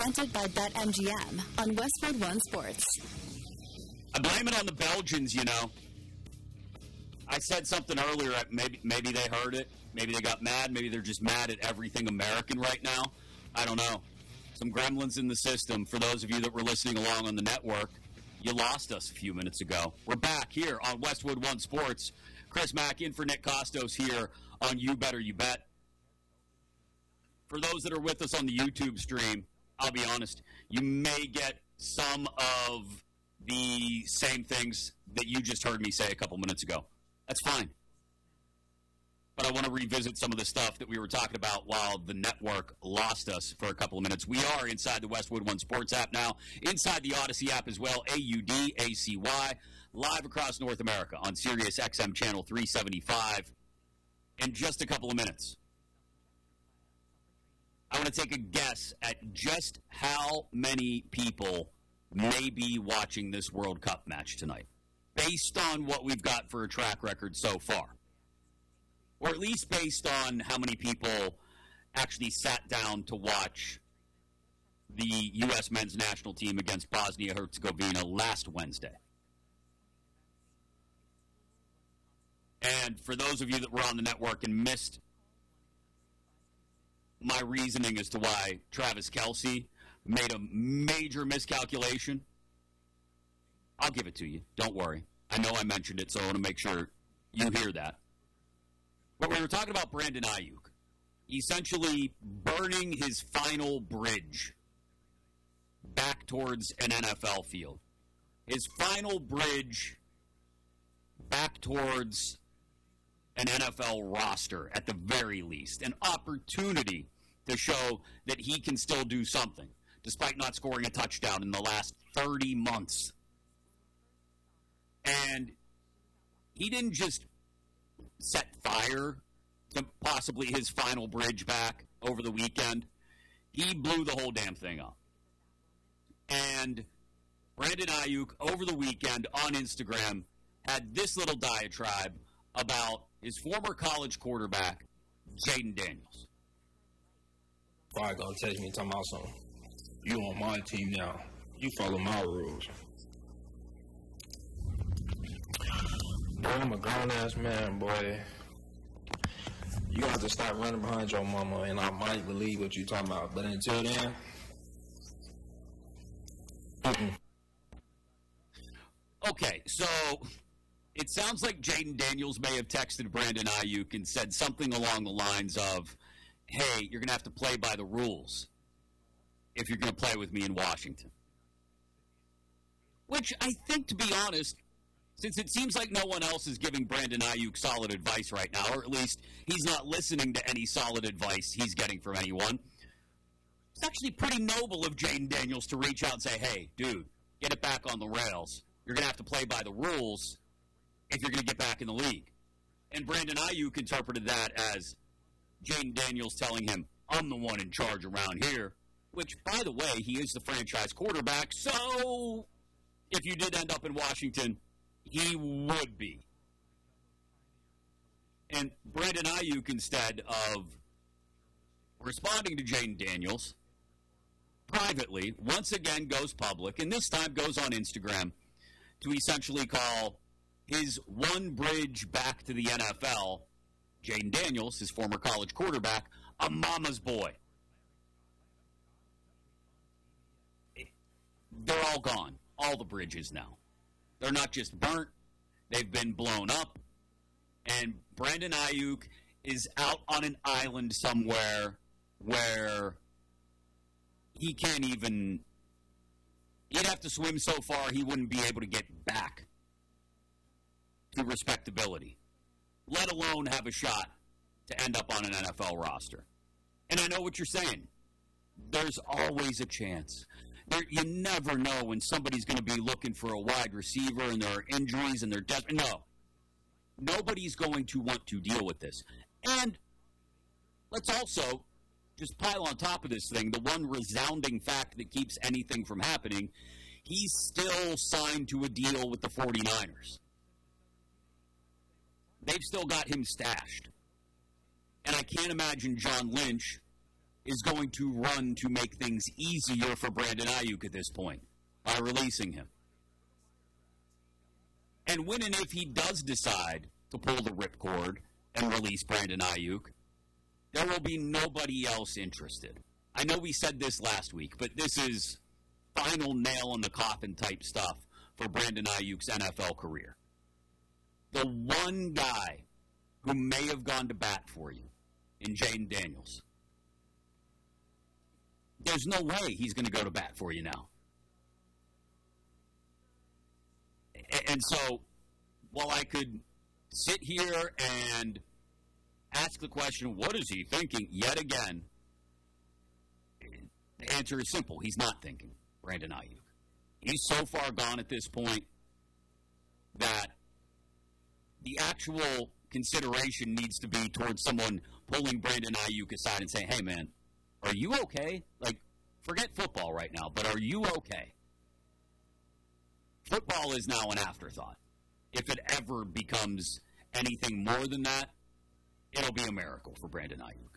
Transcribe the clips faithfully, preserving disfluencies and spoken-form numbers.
Presented by BetMGM on Westwood One Sports. I blame it on the Belgians, you know. I said something earlier, maybe maybe they heard it, maybe they got mad, maybe they're just mad at everything American right now. I don't know. Some gremlins in the system. For those of you that were listening along on the network, you lost us a few minutes ago. We're back here on Westwood One Sports. Chris Mack in for Nick Costos here on You Better You Bet. For those that are with us on the YouTube stream, I'll be honest, you may get some of the same things that you just heard me say a couple minutes ago. That's fine. But I want to revisit some of the stuff that we were talking about while the network lost us for a couple of minutes. We are inside the Westwood One Sports app now, inside the Odyssey app as well, A U D A C Y, live across North America on Sirius X M Channel three seventy-five in just a couple of minutes. I want to take a guess at just how many people may be watching this World Cup match tonight, based on what we've got for a track record so far. Or at least based on how many people actually sat down to watch the U S men's national team against Bosnia-Herzegovina last Wednesday. And for those of you that were on the network and missed my reasoning as to why Travis Kelce made a major miscalculation, I'll give it to you. Don't worry. I know I mentioned it, so I want to make sure you hear that. But we were talking about Brandon Aiyuk, essentially burning his final bridge back towards an N F L field. His final bridge back towards an N F L roster, at the very least. An opportunity to show that he can still do something, despite not scoring a touchdown in the last thirty months. And he didn't just set fire to possibly his final bridge back over the weekend. He blew the whole damn thing up. And Brandon Aiyuk, over the weekend on Instagram, had this little diatribe about his former college quarterback, Jayden Daniels. Probably gonna text me talking about something. You on my team now. You follow my rules. Boy, I'm a grown-ass man, boy. You have to stop running behind your mama, and I might believe what you're talking about. But until then, mm-mm. Okay, so it sounds like Jayden Daniels may have texted Brandon Aiyuk and said something along the lines of, hey, you're going to have to play by the rules if you're going to play with me in Washington. Which I think, to be honest, since it seems like no one else is giving Brandon Aiyuk solid advice right now, or at least he's not listening to any solid advice he's getting from anyone, it's actually pretty noble of Jayden Daniels to reach out and say, hey, dude, get it back on the rails. You're going to have to play by the rules if you're going to get back in the league. And Brandon Aiyuk interpreted that as Jayden Daniels telling him, I'm the one in charge around here, which, by the way, he is the franchise quarterback, so if you did end up in Washington, he would be. And Brandon Aiyuk, instead of responding to Jayden Daniels privately, once again goes public, and this time goes on Instagram to essentially call his one bridge back to the N F L, Jayden Daniels, his former college quarterback, a mama's boy. They're all gone. All the bridges now. They're not just burnt. They've been blown up. And Brandon Aiyuk is out on an island somewhere where he can't even... He'd have to swim so far he wouldn't be able to get back to respectability, let alone have a shot to end up on an N F L roster. And I know what you're saying. There's always a chance. There, you never know when somebody's going to be looking for a wide receiver and there are injuries and they're desperate. No. Nobody's going to want to deal with this. And let's also just pile on top of this thing the one resounding fact that keeps anything from happening. He's still signed to a deal with the forty-niners. They've still got him stashed. And I can't imagine John Lynch is going to run to make things easier for Brandon Ayuk at this point by releasing him. And when and if he does decide to pull the ripcord and release Brandon Ayuk, there will be nobody else interested. I know we said this last week, but this is final nail in the coffin type stuff for Brandon Ayuk's N F L career. The one guy who may have gone to bat for you in Jayden Daniels. There's no way he's going to go to bat for you now. And so, while I could sit here and ask the question, what is he thinking? Yet again, the answer is simple. He's not thinking Brandon Ayuk. He's so far gone at this point that the actual consideration needs to be towards someone pulling Brandon Ayuk aside and saying, hey, man, are you okay? Like, forget football right now, but are you okay? Football is now an afterthought. If it ever becomes anything more than that, it'll be a miracle for Brandon Ayuk.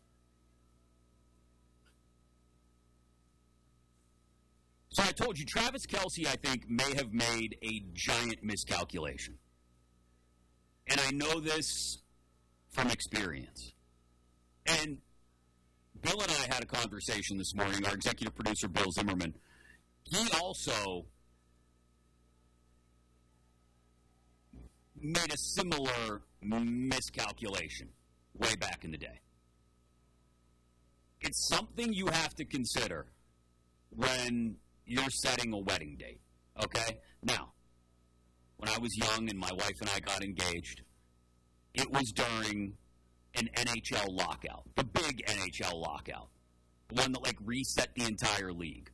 So I told you, Travis Kelce, I think, may have made a giant miscalculation. And I know this from experience. And Bill and I had a conversation this morning, our executive producer, Bill Zimmerman. He also made a similar miscalculation way back in the day. It's something you have to consider when you're setting a wedding date, okay? Now, when I was young and my wife and I got engaged, it was during an N H L lockout, the big N H L lockout, the one that, like, reset the entire league.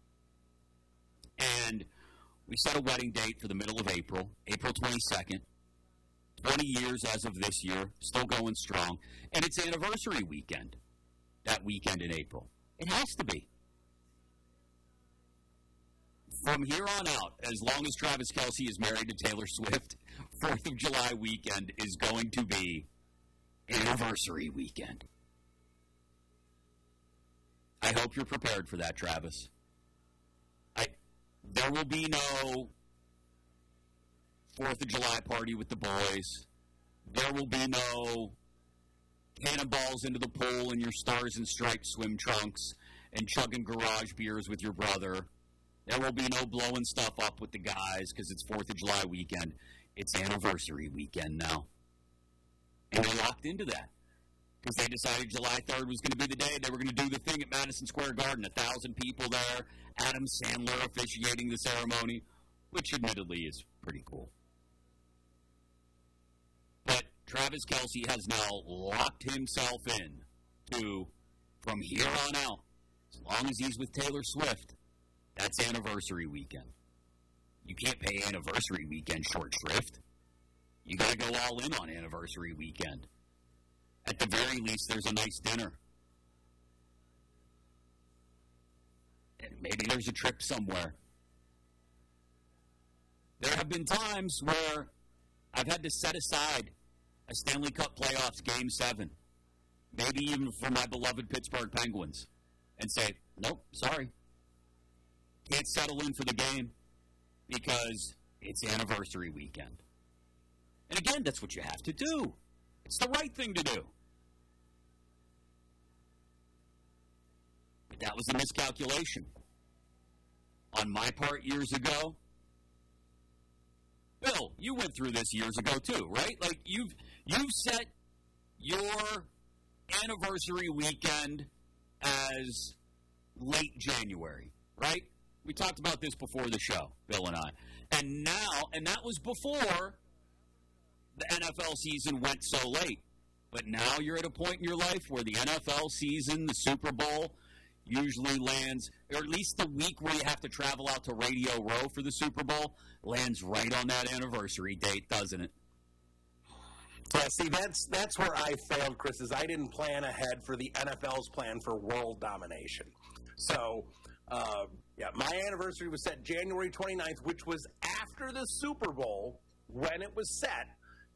And we set a wedding date for the middle of April, April twenty-second. twenty years as of this year, still going strong. And it's anniversary weekend, that weekend in April. It has to be. From here on out, as long as Travis Kelce is married to Taylor Swift, fourth of July weekend is going to be anniversary weekend. I hope you're prepared for that, Travis. I, there will be no fourth of July party with the boys. There will be no cannonballs into the pool in your Stars and Stripes swim trunks and chugging garage beers with your brother. There will be no blowing stuff up with the guys because it's fourth of July weekend. It's anniversary weekend now. And they locked into that because they decided July third was going to be the day they were going to do the thing at Madison Square Garden. A thousand people there, Adam Sandler officiating the ceremony, which admittedly is pretty cool. But Travis Kelce has now locked himself in to, from here on out, as long as he's with Taylor Swift, that's anniversary weekend. You can't pay anniversary weekend short shrift. You got to go all in on anniversary weekend. At the very least, there's a nice dinner. And maybe there's a trip somewhere. There have been times where I've had to set aside a Stanley Cup playoffs game seven, maybe even for my beloved Pittsburgh Penguins, and say, nope, sorry. Can't settle in for the game because it's anniversary weekend. And again, that's what you have to do. It's the right thing to do. But that was a miscalculation on my part years ago. Bill, you went through this years ago too, right? Like you've you've set your anniversary weekend as late January, right? We talked about this before the show, Bill and I. And now, and that was before the N F L season went so late. But now you're at a point in your life where the N F L season, the Super Bowl, usually lands, or at least the week where you have to travel out to Radio Row for the Super Bowl, lands right on that anniversary date, doesn't it? Yeah, see, that's that's where I failed, Chris, is I didn't plan ahead for the N F L's plan for world domination. So, uh, yeah, my anniversary was set January twenty-ninth, which was after the Super Bowl when it was set.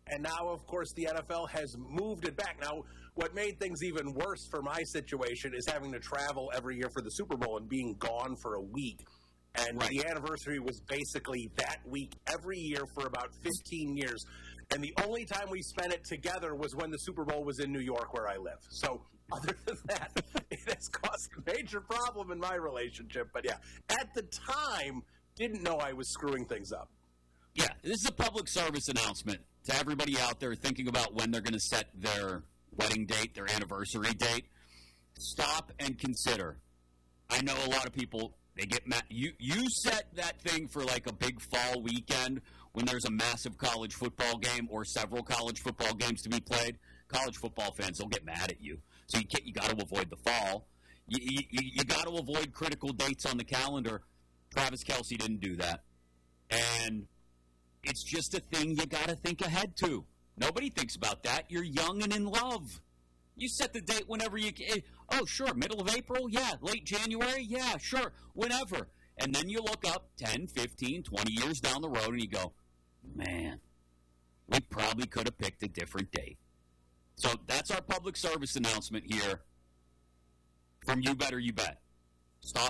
And now, of course, the N F L has moved it back. Now, what made things even worse for my situation is having to travel every year for the Super Bowl and being gone for a week. And right. the anniversary was basically that week every year for about fifteen years. And the only time we spent it together was when the Super Bowl was in New York, where I live. So other than that, it has caused a major problem in my relationship. But yeah, at the time, didn't know I was screwing things up. Yeah, this is a public service announcement to everybody out there thinking about when they're going to set their wedding date, their anniversary date. Stop and consider. I know a lot of people, they get mad. You, you set that thing for like a big fall weekend when there's a massive college football game or several college football games to be played. College football fans, they'll get mad at you. So you, you got to avoid the fall. You, you, you got to avoid critical dates on the calendar. Travis Kelce didn't do that. And it's just a thing you got to think ahead to. Nobody thinks about that. You're young and in love. You set the date whenever you can. Oh, sure, middle of April? Yeah. Late January? Yeah, sure, whenever. And then you look up ten, fifteen, twenty years down the road and you go, man, we probably could have picked a different date. So that's our public service announcement here from You Better You Bet. Stop